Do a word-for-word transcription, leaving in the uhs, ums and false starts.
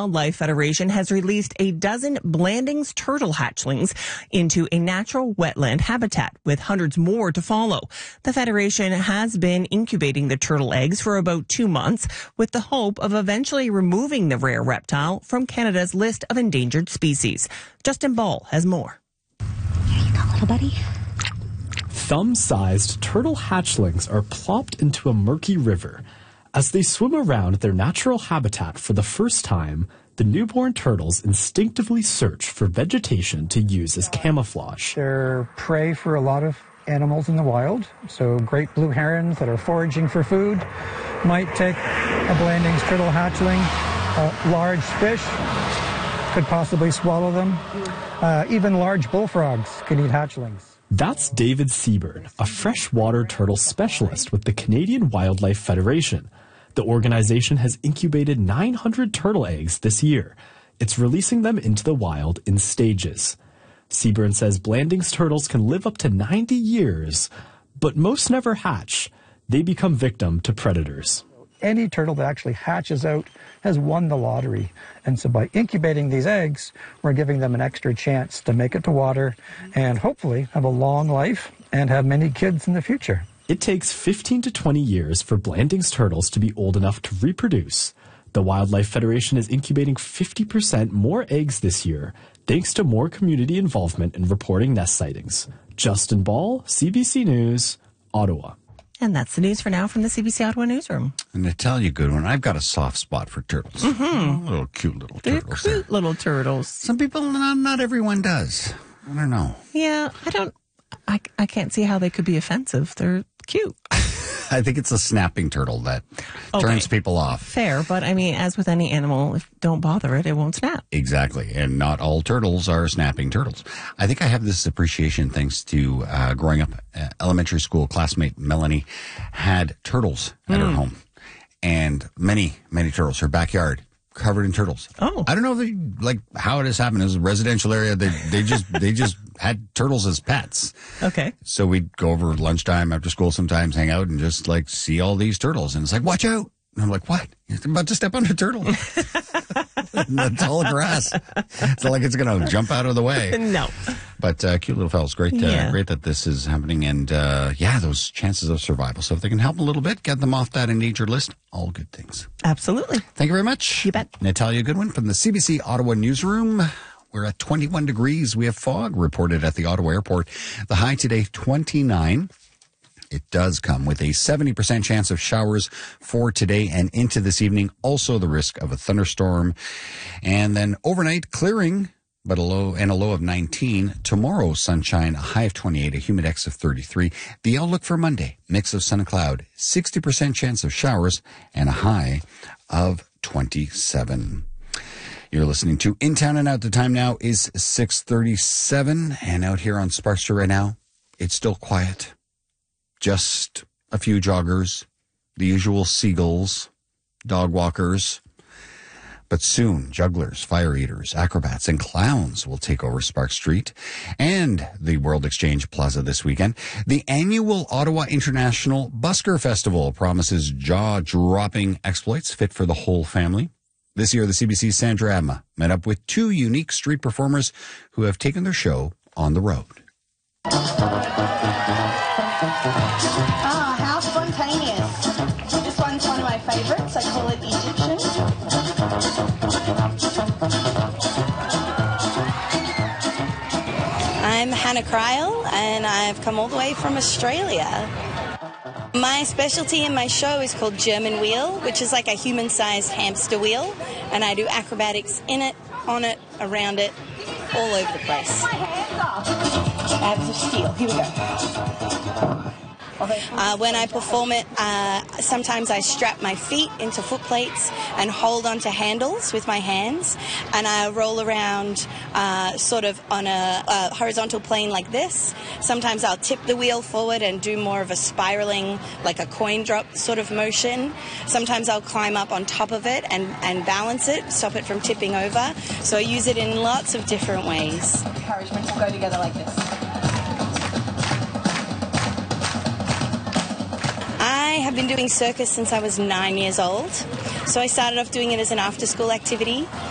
Wildlife Federation has released a dozen Blandings turtle hatchlings into a natural wetland habitat, with hundreds more to follow. The Federation has been incubating the turtle eggs for about two months, with the hope of eventually removing the rare reptile from Canada's list of endangered species. Justin Ball has more. Here you go, little buddy. Thumb-sized turtle hatchlings are plopped into a murky river. As they swim around their natural habitat for the first time, the newborn turtles instinctively search for vegetation to use as camouflage. They're prey for a lot of animals in the wild, so great blue herons that are foraging for food might take a Blandings turtle hatchling. Uh, large fish could possibly swallow them. Uh, even large bullfrogs can eat hatchlings. That's David Seaburn, a freshwater turtle specialist with the Canadian Wildlife Federation. The organization has incubated nine hundred turtle eggs this year. It's releasing them into the wild in stages. Seaburn says Blandings turtles can live up to ninety years, but most never hatch. They become victim to predators. Any turtle that actually hatches out has won the lottery. And so by incubating these eggs, we're giving them an extra chance to make it to water and hopefully have a long life and have many kids in the future. It takes fifteen to twenty years for Blandings turtles to be old enough to reproduce. The Wildlife Federation is incubating fifty percent more eggs this year, thanks to more community involvement in reporting nest sightings. Justin Ball, C B C News, Ottawa. And that's the news for now from the C B C Ottawa newsroom. And to tell you, Goodwin, I've got a soft spot for turtles. Mm-hmm. Oh, little cute little They're turtles. cute there. little turtles. Some people, not, not everyone does. I don't know. Yeah, I don't, I, I can't see how they could be offensive. They're cute. I think it's a snapping turtle that Okay. turns people off. Fair, but I mean, as with any animal, if don't bother it, it won't snap. Exactly. And not all turtles are snapping turtles. I think I have this appreciation thanks to uh, growing up. Uh, elementary school classmate Melanie had turtles at her home. And many, many turtles. Her backyard covered in turtles. Oh. I don't know if they, like how it has happened. It was a residential area. They they just they just had turtles as pets. Okay. So we'd go over lunchtime after school sometimes, hang out and just like see all these turtles. And it's like, watch out. And I'm like, what? You're about to step on a turtle. The tall grass. It's not like it's going to jump out of the way. No. But uh, cute little fellas. Great, uh, Yeah. great that this is happening. And uh, yeah, those chances of survival. So if they can help a little bit, get them off that endangered list, all good things. Absolutely. Thank you very much. You bet. Natalia Goodwin from the C B C Ottawa Newsroom. We're at twenty-one degrees. We have fog reported at the Ottawa Airport. The high today, twenty-nine. It does come with a seventy percent chance of showers for today and into this evening. Also the risk of a thunderstorm. And then overnight clearing, but a low and a low of nineteen. Tomorrow, sunshine, a high of twenty-eight, a humid X of thirty-three. The outlook for Monday, mix of sun and cloud, sixty percent chance of showers and a high of twenty-seven. You're listening to In Town and Out. The time now is six thirty-seven. And out here on Spark Street right now, it's still quiet. Just a few joggers, the usual seagulls, dog walkers. But soon, jugglers, fire eaters, acrobats, and clowns will take over Spark Street and the World Exchange Plaza this weekend. The annual Ottawa International Busker Festival promises jaw-dropping exploits fit for the whole family. This year, the C B C's Sandra Adma met up with two unique street performers who have taken their show on the road. Ah, how spontaneous. This one's one of my favorites. I call it Egyptian. I'm Hannah Kryl, and I've come all the way from Australia. My specialty in my show is called German Wheel, which is like a human-sized hamster wheel, and I do acrobatics in it, on it, around it, all over the place. Abs of steel. Here we go. Uh, when I perform it, uh, sometimes I strap my feet into foot plates and hold onto handles with my hands, and I roll around uh, sort of on a, a horizontal plane like this. Sometimes I'll tip the wheel forward and do more of a spiraling, like a coin drop sort of motion. Sometimes I'll climb up on top of it and, and balance it, stop it from tipping over. So I use it in lots of different ways. Encouragement will go together like this. I have been doing circus since I was nine years old. So I started off doing it as an after-school activity.